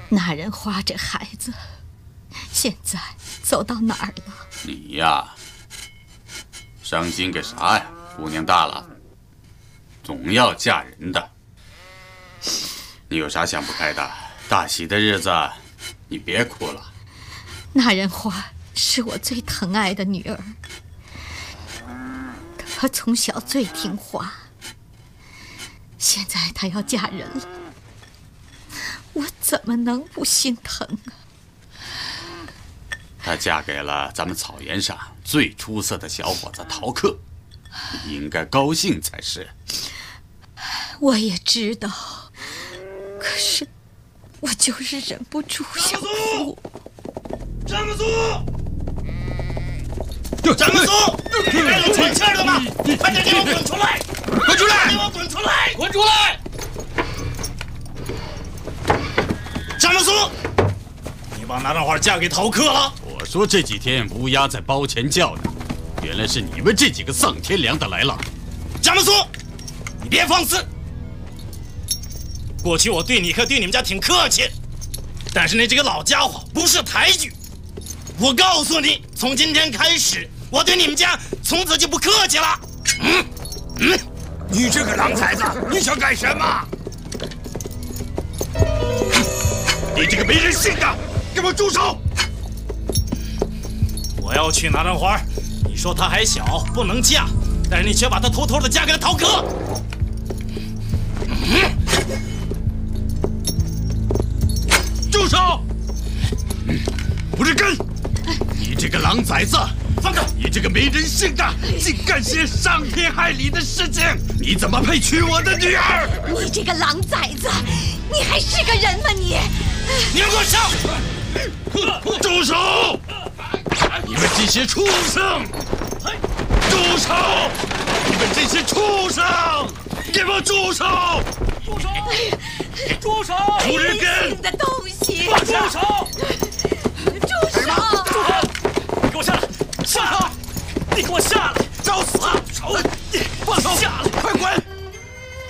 那人花这孩子，现在走到哪儿了？ 你呀，伤心个啥呀？姑娘大了，总要嫁人的。你有啥想不开的？大喜的日子，你别哭了。 那人花是我最疼爱的女儿，她从小最听话，现在她要嫁人了，我怎么能不心疼啊？ 她嫁给了咱们草原上最出色的小伙子陶克，你应该高兴才是。 我也知道，可是我就是忍不住想哭。 詹姆斯，詹姆斯，你还有喘气的吗？快点给我滚出来！滚出来！给我滚出来！滚出来！詹姆斯，你把那花嫁给陶克了？ 我说这几天乌鸦在包前叫呢，原来是你们这几个丧天良的来了。 詹姆斯，你别放肆！过去我对你和对你们家挺客气，但是你这个老家伙不识抬举。我告诉你，从今天开始，我对你们家从此就不客气了。 你这个狼崽子，你想干什么？你这个没人性的，给我住手！ 我要娶拿兰花，你说她还小，不能嫁，但是你却把她偷偷的嫁给了陶克。 住手！不是根！你这个狼崽子， 放开！ 你这个没人性的，竟干些伤天害理的事情！你怎么配娶我的女儿？ 你这个狼崽子，你还是个人吗你？ 你们给我上！ 住手！你们这些畜生！住手！你们这些畜生！给我住手！ 住手！住手！ 不是根的东西！ 住手！